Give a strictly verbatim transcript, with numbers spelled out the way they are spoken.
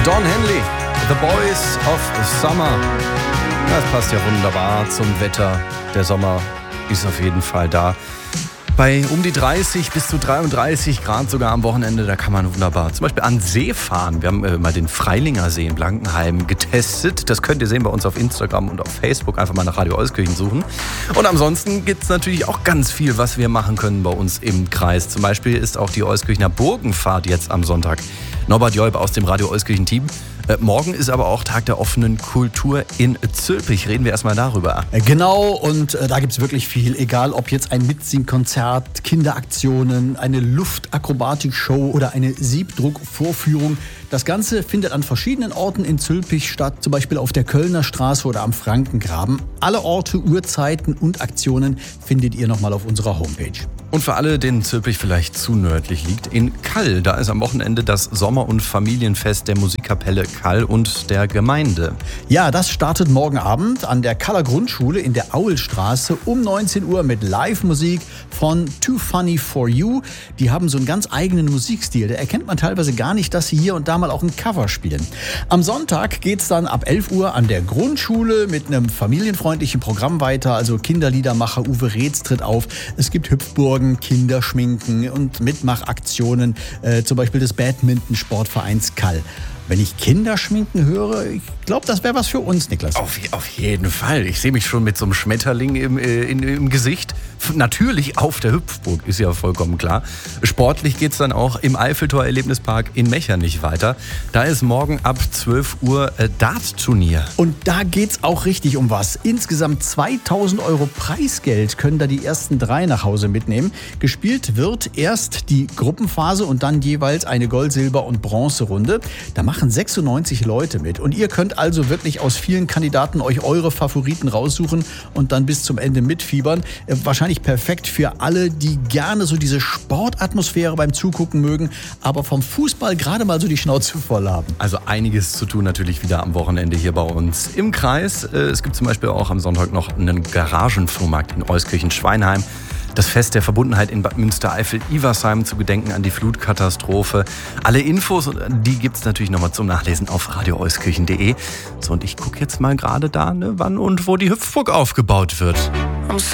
Don Henley, The Boys of Summer. Das passt ja wunderbar zum Wetter. Der Sommer ist auf jeden Fall da. Bei um die dreißig bis zu dreiunddreißig Grad sogar am Wochenende, da kann man wunderbar zum Beispiel an See fahren. Wir haben äh, mal den Freilinger See in Blankenheim getestet. Das könnt ihr sehen bei uns auf Instagram und auf Facebook. Einfach mal nach Radio Euskirchen suchen. Und ansonsten gibt es natürlich auch ganz viel, was wir machen können bei uns im Kreis. Zum Beispiel ist auch die Euskirchener Burgenfahrt jetzt am Sonntag. Norbert Joib aus dem Radio Euskirchen-Team. Äh, morgen ist aber auch Tag der offenen Kultur in Zülpich. Reden wir erstmal darüber. Genau, und äh, da gibt es wirklich viel. Egal, ob jetzt ein Mitsingkonzert, Kinderaktionen, eine Luftakrobatik-Show oder eine Siebdruck-Vorführung. Das Ganze findet an verschiedenen Orten in Zülpich statt, zum Beispiel auf der Kölner Straße oder am Frankengraben. Alle Orte, Uhrzeiten und Aktionen findet ihr nochmal auf unserer Homepage. Und für alle, denen Zülpich vielleicht zu nördlich liegt, in Kall, da ist am Wochenende das Sommer- und Familienfest der Musikkapelle Kall und der Gemeinde. Ja, das startet morgen Abend an der Kaller Grundschule in der Aulstraße um neunzehn Uhr mit Live-Musik von Too Funny For You. Die haben so einen ganz eigenen Musikstil. Da erkennt man teilweise gar nicht, dass sie hier und da mal auch ein Cover spielen. Am Sonntag geht's dann ab elf Uhr an der Grundschule mit einem familienfreundlichen Programm weiter. Also Kinderliedermacher Uwe Reetz tritt auf. Es gibt Hüpfburgen, Kinderschminken und Mitmachaktionen, äh, zum Beispiel des Badminton-Sportvereins Kall. Wenn ich Kinderschminken höre, ich glaube, das wäre was für uns, Niklas. Auf, auf jeden Fall. Ich sehe mich schon mit so einem Schmetterling im, äh, in, im Gesicht. Natürlich auf der Hüpfburg, ist ja vollkommen klar. Sportlich geht es dann auch im Eiffeltor-Erlebnispark in Mechernich weiter. Da ist morgen ab zwölf Uhr äh, Dart-Turnier. Und da geht's auch richtig um was. Insgesamt zweitausend Euro Preisgeld können da die ersten drei nach Hause mitnehmen. Gespielt wird erst die Gruppenphase und dann jeweils eine Gold-, Silber- und Bronzerunde. Da machen sechsundneunzig Leute mit. Und ihr könnt also wirklich aus vielen Kandidaten euch eure Favoriten raussuchen und dann bis zum Ende mitfiebern. Äh, wahrscheinlich perfekt für alle, die gerne so diese Sportatmosphäre beim Zugucken mögen, aber vom Fußball gerade mal so die Schnauze voll haben. Also einiges zu tun natürlich wieder am Wochenende hier bei uns im Kreis. Es gibt zum Beispiel auch am Sonntag noch einen Garagenflohmarkt in Euskirchen-Schweinheim. Das Fest der Verbundenheit in Bad Münstereifel-Iversheim zu gedenken an die Flutkatastrophe. Alle Infos, die gibt es natürlich nochmal zum Nachlesen auf radio euskirchen punkt de. So, und ich gucke jetzt mal gerade da, ne, wann und wo die Hüpfburg aufgebaut wird.